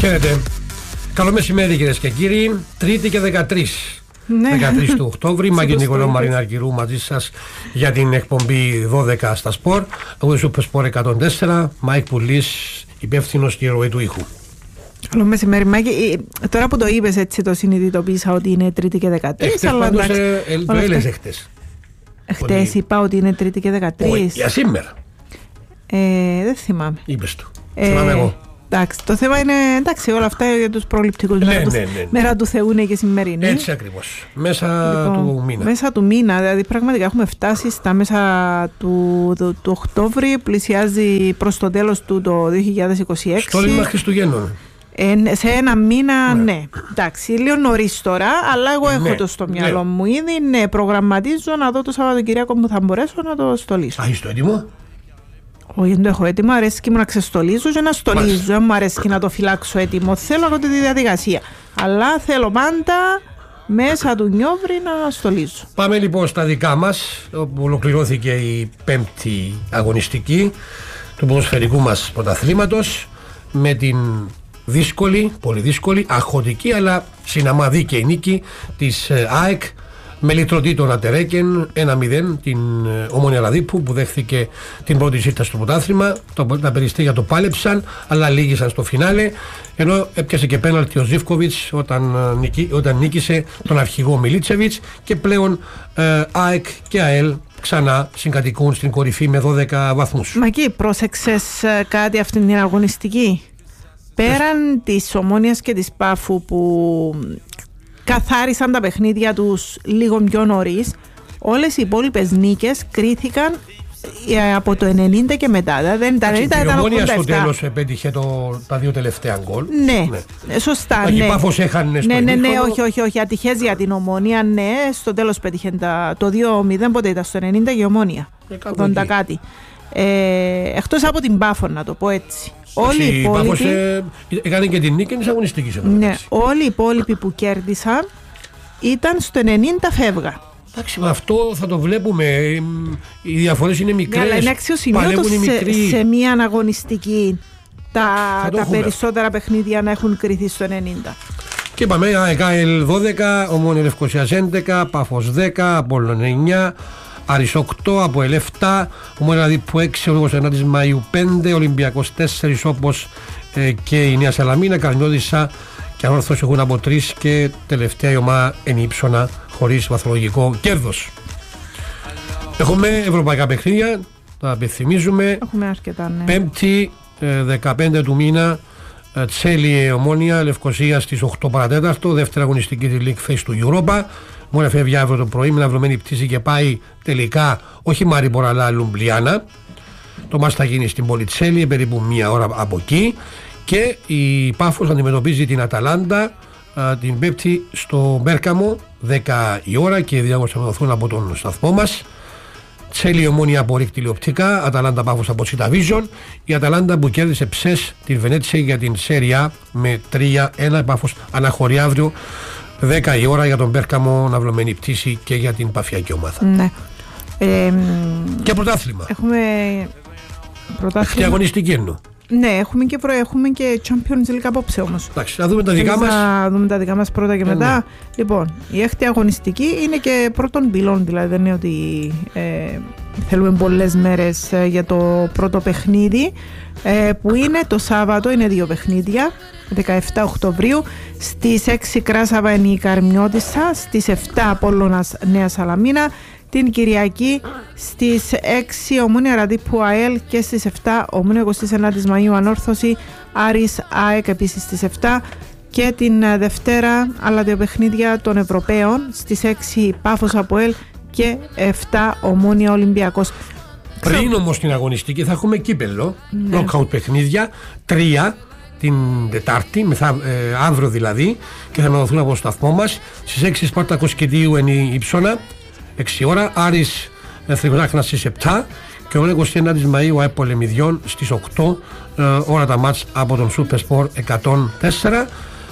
Χαίρετε. Καλό μεσημέρι κυρίες και κύριοι. Τρίτη και 13. Ναι. 13 του Οκτώβρη. Μάγκη Νικολάου Μαρίνα Αργυρού μαζί σας για την εκπομπή 12 στα Σπορ. Εγώ Super Sport 104. Μάικ Πουλής, υπεύθυνος και ηρωή του ήχου. Καλό μεσημέρι, Μάικη. Τώρα που το είπες έτσι, το συνειδητοποίησα ότι είναι Τρίτη και 13. Αλλά πάντως το έλεγες χτες. Χτες είπα ότι είναι Τρίτη και 13. Όχι, για σήμερα. Δεν θυμάμαι. Είπες το. Θυμάμαι εγώ. Εντάξει, το θέμα είναι, εντάξει, όλα αυτά για τους προληπτικούς. Μέρα του Θεού είναι και σημερινή. Έτσι ακριβώς. Μέσα του μήνα. Μέσα του μήνα, δηλαδή πραγματικά έχουμε φτάσει στα μέσα του Οκτώβρη, πλησιάζει προς το τέλος του το 2026. Στόλιμα Χριστουγέννων. Σε ένα μήνα, ναι. Εντάξει, λίγο νωρίς τώρα, αλλά εγώ έχω το στο μυαλό μου ήδη. Ναι, προγραμματίζω να δω το Σαββατοκυριακό που θα μπορέσω να το στολίσω. Έχεις το έτοιμο? Όχι, δεν το έχω έτοιμο. Αρέσκει μου να ξεστολίζω και να στολίζω. Δεν μου αρέσκει να το φυλάξω έτοιμο. Θέλω από τη διαδικασία. Αλλά θέλω πάντα μέσα του Νιόβρη να στολίζω. Πάμε λοιπόν στα δικά μας, όπου ολοκληρώθηκε η πέμπτη αγωνιστική του ποδοσφαιρικού μας πρωταθλήματος με την δύσκολη, πολύ δύσκολη, αγχωτική αλλά συναμά δίκαιη νίκη της ΑΕΚ με λυτρωτή τον Ατερέκεν 1-0 την Ομόνοια Λαδίπου που δέχθηκε την πρώτη ζήτηση στο πρωτάθλημα. Τα περιστέρια το πάλεψαν αλλά λύγησαν στο φινάλε, ενώ έπιασε και πέναλτι ο Ζίβκοβιτς όταν νίκησε τον αρχηγό Μιλίτσεβιτς και πλέον ΑΕΚ και ΑΕΛ ξανά συγκατοικούν στην κορυφή με 12 βαθμούς. Μακή, πρόσεξες κάτι αυτήν την αγωνιστική? Πέραν της Ομόνοιας και της Πάφου που καθάρισαν τα παιχνίδια τους λίγο πιο νωρίς, όλες οι υπόλοιπες νίκες κρίθηκαν από το 90 και μετά. Η Ομόνια στο τέλος επέτυχε τα δύο τελευταία γκολ. Ναι, σωστά. Η Πάφος έχανε στο ναι, όχι, ατυχές για την Ομόνια. Ναι, στο τέλος πέτυχε το 2-0, πότε ήταν στο 90 και η Ομόνια. 80 κάτι. Εκτός από την Πάφο, να το πω έτσι. Όλοι οι υπόλοιποι έκανε και την νίκη της αγωνιστικής. Ναι, όλοι οι υπόλοιποι που κέρδισαν ήταν στο 90 φεύγα. Εντάξει, αυτό θα το βλέπουμε. Οι διαφορές είναι μικρές. Αλλά είναι αξιοσημείωτο σε μια αγωνιστική τα περισσότερα παιχνίδια να έχουν κριθεί στο 90. Και είπαμε ΑΕΛ 12, Ομόνοια Λευκωσίας 11, Πάφος 10, Απόλλων 9, Άρης 8, ΑΠΟΕΛ 7, Ομόνοια Λαδίπου 6, Ολύμπιακος 9 της Μαΐου 5, Ολυμπιακός 4 όπως και η Νέα Σαλαμίνα, Καρμιώδησα και Ανόρθωση έχουν από 3 και τελευταία η ομάδα Ενίψωνα χωρίς βαθμολογικό κέρδος. Έχουμε ευρωπαϊκά παιχνίδια, τα επιθυμίζουμε. Έχουμε αρκετά, ναι. Πέμπτη 15 του μήνα, Τσέλιε Ομόνοια Λευκωσία στις 8 παρατέταρτο, δεύτερη αγωνιστική της League Phase του Europa. Μόνο φεύγει αύριο το πρωί με ένα βλωμένη πτήση και πάει τελικά όχι Μάριμπορ αλλά Λουμπλιάνα. Το μάτς θα γίνει στην Πολυτσέλη περίπου μία ώρα από εκεί. Και η Πάφος αντιμετωπίζει την Αταλάντα την Πέμπτη στο Μπέρκαμο 10 η ώρα και οι διάγωνες θα δοθούν από τον σταθμό μας. Τσέλι Ομόνοια από Ρίχ τηλεοπτικά, Αταλάντα Πάφος από Σίτα Vision. Η Αταλάντα που κέρδισε ψες την Βενέτσια για την Σέρια με 3-1. Πάφος αναχωρεί αύριο 10 η ώρα για τον Μπέρκαμο αναβλωμένη πτήση και για την παφιακή ομάδα. Ναι. Και πρωτάθλημα. Έχουμε πρωτάθλημα. Και αγωνιστική εννοώ. Ναι, έχουμε και Champions League απόψε όμως. Εντάξει, να δούμε τα δικά μας. Να δούμε τα δικά μας πρώτα και μετά. Ναι. Λοιπόν, η έκτη αγωνιστική είναι και πρώτον πυλών, δηλαδή δεν είναι ότι θέλουμε πολλές μέρες για το πρώτο παιχνίδι, που είναι το Σάββατο, είναι 2 παιχνίδια, 17 Οκτωβρίου, στις 6 Κράσαβα είναι η Καρμιώτισσα, στις 7 Απόλλωνας Νέα Σαλαμίνα, την Κυριακή στις 6 Ομόνοια Λαδίπου ΑΕΛ και στις 7 Ομόνοια 29 Μαΐου Ανόρθωση Άρης ΑΕΚ επίσης στις 7 και την Δευτέρα άλλα 2 παιχνίδια των Ευρωπαίων στις 6 Πάφος ΑΠΟΕΛ και 7 Ομόνοια Ολυμπιακός. Πριν όμως την αγωνιστική θα έχουμε κύπελλο, νοκάουτ παιχνίδια, 3 την Τετάρτη, αύριο δηλαδή, και θα αναδοθούν από το σταθμό μας. Στις 6 Σπάρτακος Κηδείου είναι η Υψώνα, 6 ώρα, Άρης Θρυγονάχνα στις 7 και ο 29 της Μαΐου ΑΕΠ Πολεμιδιών στις 8 ώρα τα μάτς από τον Super Sport 104.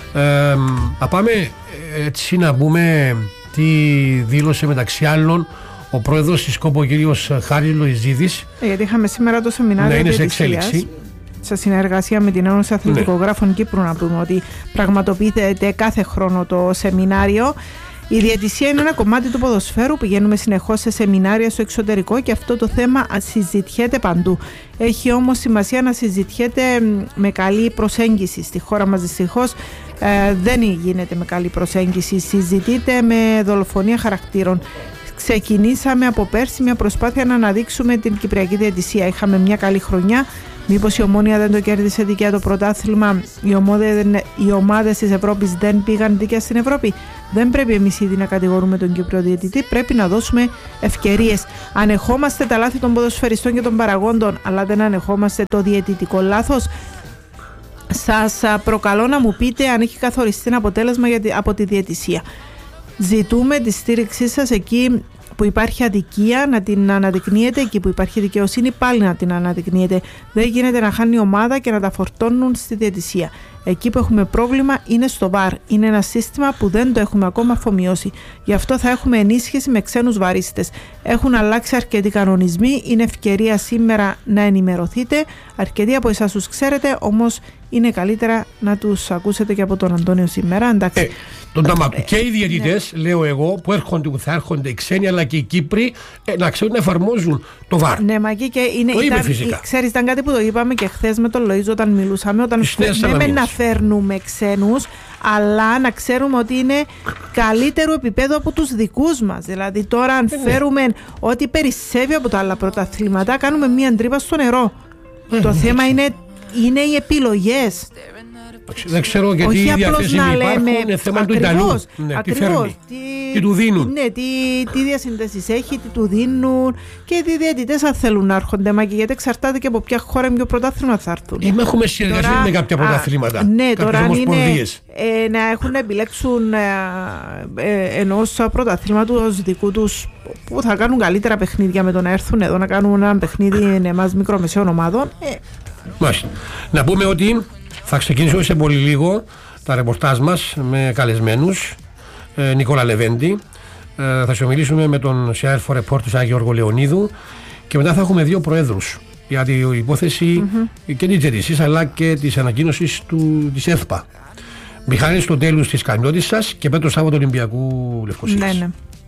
Θα πάμε έτσι να πούμε τι δήλωσε μεταξύ άλλων ο πρόεδρος της ΚΟΠ, ο κύριος Χάρης Λοϊζίδης. Γιατί είχαμε σήμερα το σεμινάριο. Ναι, είναι σε εξέλιξη. σε συνεργασία με την Ένωση Αθλητικογράφων Κύπρου, να πούμε ότι πραγματοποιείται κάθε χρόνο το σεμινάριο. Η διαιτησία είναι ένα κομμάτι του ποδοσφαίρου. Πηγαίνουμε συνεχώς σε σεμινάρια στο εξωτερικό και αυτό το θέμα συζητιέται παντού. Έχει όμως σημασία να συζητιέται με καλή προσέγγιση. Στη χώρα μας δυστυχώς δεν γίνεται με καλή προσέγγιση. Συζητείται με δολοφονία χαρακτήρων. Ξεκινήσαμε από πέρσι μια προσπάθεια να αναδείξουμε την κυπριακή διαιτησία. Είχαμε μια καλή χρονιά. Μήπως η Ομόνοια δεν το κέρδισε δίκαια το πρωτάθλημα, οι ομάδες της Ευρώπης δεν πήγαν δίκαια στην Ευρώπη? Δεν πρέπει εμείς ήδη να κατηγορούμε τον Κύπριο διαιτητή, πρέπει να δώσουμε ευκαιρίες. Ανεχόμαστε τα λάθη των ποδοσφαιριστών και των παραγόντων, αλλά δεν ανεχόμαστε το διαιτητικό λάθος. Σας προκαλώ να μου πείτε αν έχει καθοριστεί ένα αποτέλεσμα από τη διαιτησία. Ζητούμε τη στήριξή σας εκεί που υπάρχει αδικία, να την αναδεικνύεται, εκεί που υπάρχει δικαιοσύνη πάλι να την αναδεικνύεται. Δεν γίνεται να χάνει η ομάδα και να τα φορτώνουν στη διαιτησία. Εκεί που έχουμε πρόβλημα είναι στο VAR. Είναι ένα σύστημα που δεν το έχουμε ακόμα αφομοιώσει. Γι' αυτό θα έχουμε ενίσχυση με ξένους βαρίστες. Έχουν αλλάξει αρκετοί κανονισμοί. Είναι ευκαιρία σήμερα να ενημερωθείτε. Αρκετοί από εσάς τους ξέρετε, όμως είναι καλύτερα να τους ακούσετε και από τον Αντώνιο σήμερα. Εντάξει. Και οι διαιτητές, λέω εγώ, που θα έρχονται οι ξένοι αλλά και οι Κύπροι, να ξέρουν να εφαρμόζουν το VAR. Ναι, μα και είναι. Το είπε φυσικά. Ξέρεις, ήταν κάτι που το είπαμε και χθες με τον Λοΐζο όταν μιλούσαμε. Όταν να φέρνουμε ξένους, αλλά να ξέρουμε ότι είναι καλύτερο επίπεδο από τους δικούς μας. Δηλαδή, τώρα, αν φέρουμε ό,τι περισσεύει από τα άλλα πρωταθλήματα, κάνουμε μία τρύπα στο νερό. Το θέμα είναι οι επιλογές. Δεν ξέρω γιατί οι διαθέσιμοι υπάρχουν, είναι θέμα του Ιταλού. Τι του δίνουν. Ναι, τι διασυνδέσεις έχει, τι του δίνουν και οι διαιτητές αν θέλουν να έρχονται. Μα και γιατί εξαρτάται και από ποια χώρα ή ποιο πρωτάθλημα θα έρθουν. Έχουμε συνεργασία με κάποια πρωταθλήματα. Ναι, τώρα αν είναι να έχουν να επιλέξουν ενός πρωταθλήματος δικού τους που θα κάνουν καλύτερα παιχνίδια με το να έρθουν εδώ να κάνουν ένα παιχνίδι εμάς μικρομεσαίων ομάδων. Μάλιστα. Να πούμε ότι θα ξεκινήσουμε σε πολύ λίγο τα ρεπορτάζ μας με καλεσμένους. Νικόλα Λεβέντη, θα συνομιλήσουμε με τον CR4 Reporters Γιώργο Λεωνίδου και μετά θα έχουμε δύο προέδρους για την υπόθεση και της διαιτησίας αλλά και της ανακοίνωσης της ΕΘΠΑ. Μιχάλης στο τέλος της Καμιώτισσας και Πέτρο Σάββατο Ολυμπιακού Λευκοσίας. Ναι.